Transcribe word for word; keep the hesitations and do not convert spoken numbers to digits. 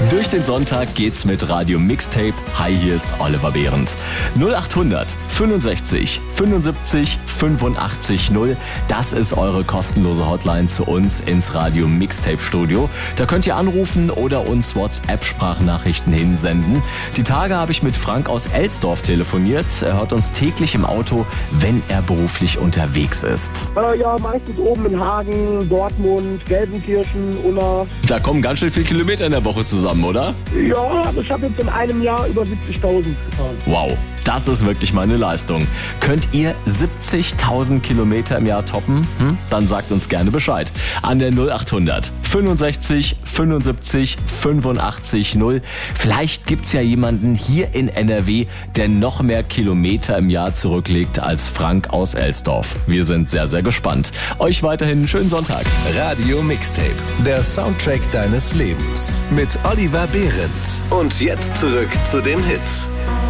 Durch den Sonntag geht's mit Radio Mixtape. Hi, hier ist Oliver Behrendt. null achthundert fünfundsechzig fünfundsiebzig fünfundachtzig null. Das ist eure kostenlose Hotline zu uns ins Radio Mixtape Studio. Da könnt ihr anrufen oder uns WhatsApp-Sprachnachrichten hinsenden. Die Tage habe ich mit Frank aus Elsdorf telefoniert. Er hört uns täglich im Auto, wenn er beruflich unterwegs ist. Äh, ja, meistens oben in Hagen, Dortmund, Gelsenkirchen, Unna. Da kommen ganz schön viele Kilometer in der Woche zusammen, oder? Ja, ich habe jetzt in einem Jahr über siebzigtausend gefahren. Wow, das ist wirklich mal eine Leistung. Könnt ihr siebzigtausend Kilometer im Jahr toppen? Hm? Dann sagt uns gerne Bescheid. An der null achthundert fünfundsechzig fünfundsiebzig fünfundachtzig null. Vielleicht gibt's ja jemanden hier in N R W, der noch mehr Kilometer im Jahr zurücklegt als Frank aus Elsdorf. Wir sind sehr, sehr gespannt. Euch weiterhin einen schönen Sonntag. Radio Mixtape, der Soundtrack deines Lebens mit Oliver Behrendt. Und jetzt zurück zu den Hits.